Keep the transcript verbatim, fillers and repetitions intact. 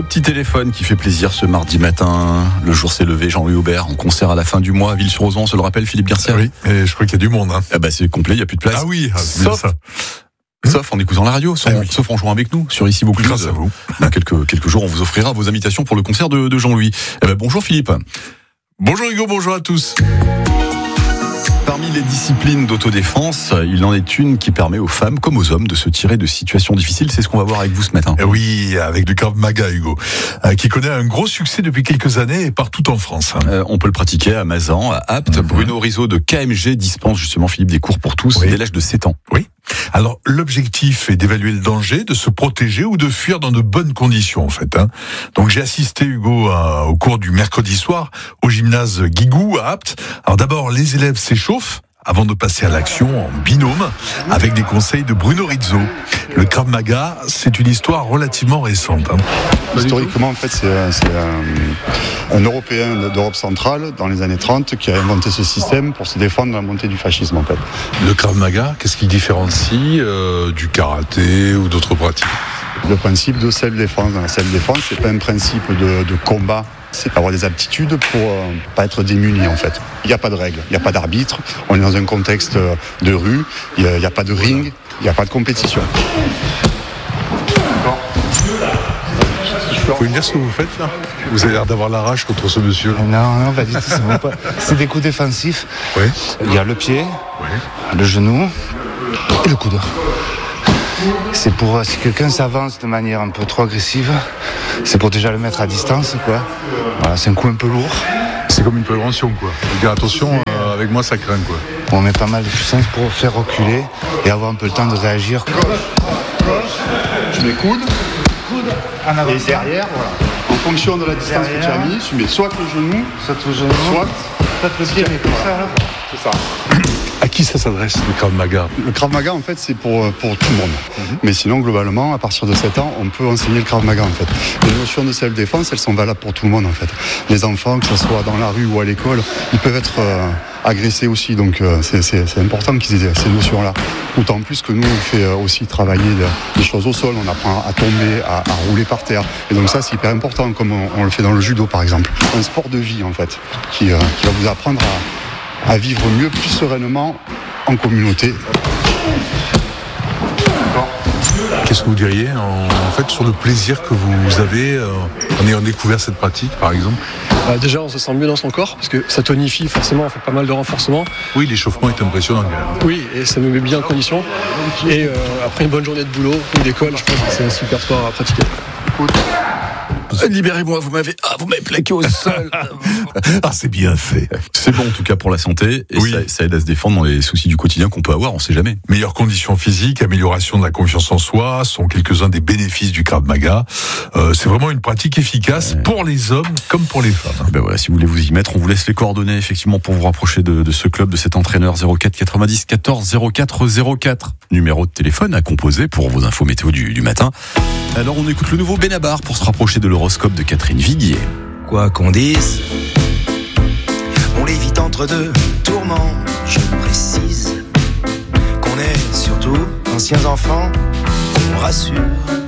petit téléphone qui fait plaisir ce mardi matin. Le jour s'est levé, Jean-Louis Aubert en concert à la fin du mois à Ville-sur-Ozon, on se le rappelle, Philippe Garcia. Oui, et je crois qu'il y a du monde. Hein. Ah bah c'est complet, il n'y a plus de place. Ah oui, c'est bien sauf, ça. Sauf en écoutant la radio, sauf, ah oui. sauf en jouant avec nous sur Ici Beaucoup. Grâce à vous. Dans quelques, quelques jours, on vous offrira vos invitations pour le concert de, de Jean-Louis. Eh ben, bonjour Philippe. Bonjour Hugo, bonjour à tous. Parmi les disciplines d'autodéfense, il en est une qui permet aux femmes comme aux hommes de se tirer de situations difficiles. C'est ce qu'on va voir avec vous ce matin. Oui, avec du Krav Maga, Hugo, euh, qui connaît un gros succès depuis quelques années et partout en France. Hein. Euh, on peut le pratiquer à Mazan, à Apt. Mm-hmm. Bruno Rizzo de K M G dispense justement, Philippe, des cours pour tous oui. dès l'âge de sept ans. Oui. Alors, l'objectif est d'évaluer le danger, de se protéger ou de fuir dans de bonnes conditions, en fait. Hein. Donc, j'ai assisté, Hugo, à, au cours du mercredi soir au gymnase Guigou à Apt. Alors, d'abord, les élèves s'échauffent avant de passer à l'action en binôme avec des conseils de Bruno Rizzo. Le Krav Maga, c'est une histoire relativement récente. Hein. Historiquement, en fait, c'est, c'est un, un Européen d'Europe centrale, dans les années trente, qui a inventé ce système pour se défendre de la montée du fascisme, en fait. Le Krav Maga, qu'est-ce qui différencie euh, du karaté ou d'autres pratiques ? Le principe de self-défense. Dans la self-défense, c'est pas un principe de, de combat. C'est avoir des aptitudes pour euh, pas être démuni, en fait. Il n'y a pas de règles, il n'y a pas d'arbitre. On est dans un contexte de rue, il n'y a, a pas de ring, il n'y a pas de compétition. Vous pouvez me dire ce que vous faites là ? Vous avez l'air d'avoir la rage contre ce monsieur. Non, non, pas du tout. C'est, bon pas. C'est des coups défensifs. Oui. Il y a le pied, oui. le genou et le coude. C'est pour si quelqu'un s'avance de manière un peu trop agressive, c'est pour déjà le mettre à distance, quoi. Voilà, c'est un coup un peu lourd. C'est comme une prévention, quoi. Dire attention, euh, avec moi ça craint, quoi. On met pas mal de puissance pour faire reculer et avoir un peu le temps de réagir. Gauche, gauche, tu mets coude, coude en avant. Et derrière, voilà. En fonction de la distance derrière, que tu as mis, tu mets soit le genou, soit le genou, soit, soit le pied, mais comme ça, là. C'est ça. À qui ça s'adresse, le Krav Maga ? Le Krav Maga, en fait, c'est pour, pour tout le monde. Mm-hmm. Mais sinon, globalement, à partir de sept ans, on peut enseigner le Krav Maga, en fait. Les notions de self-défense, elles sont valables pour tout le monde, en fait. Les enfants, que ce soit dans la rue ou à l'école, ils peuvent être euh, agressés aussi. Donc, euh, c'est, c'est, c'est important qu'ils aient ces notions-là. D'autant plus que nous, on fait euh, aussi travailler de, des choses au sol. On apprend à tomber, à, à rouler par terre. Et donc ça, c'est hyper important, comme on, on le fait dans le judo, par exemple. Un sport de vie, en fait, qui, euh, qui va vous apprendre à à vivre mieux, plus sereinement, en communauté. Qu'est-ce que vous diriez en, en fait sur le plaisir que vous avez euh, en ayant découvert cette pratique, par exemple ? Bah déjà, on se sent mieux dans son corps, parce que ça tonifie, forcément, on fait pas mal de renforcement. Oui, l'échauffement est impressionnant. Oui, et ça nous met bien en condition. Et euh, après une bonne journée de boulot ou d'école, je pense que c'est un super sport à pratiquer. Libérez-moi, vous m'avez, ah, vous m'avez plaqué au sol. Ah, c'est bien fait. C'est bon en tout cas pour la santé et oui. ça, ça aide à se défendre dans les soucis du quotidien qu'on peut avoir, on sait jamais. Meilleures conditions physiques, amélioration de la confiance en soi sont quelques-uns des bénéfices du Krav Maga. Euh, c'est vraiment une pratique efficace ouais. pour les hommes comme pour les femmes. Et ben voilà, si vous voulez vous y mettre, on vous laisse les coordonnées effectivement pour vous rapprocher de, de ce club, de cet entraîneur. Zéro quatre quatre-vingt-dix quatorze zéro quatre zéro quatre. Numéro de téléphone à composer pour vos infos météo du, du matin. Alors on écoute le nouveau Benabar pour se rapprocher de l'horoscope de Catherine Viguier. Quoi qu'on dise, on l'évite entre deux tourments. Je précise qu'on est surtout anciens enfants, on rassure.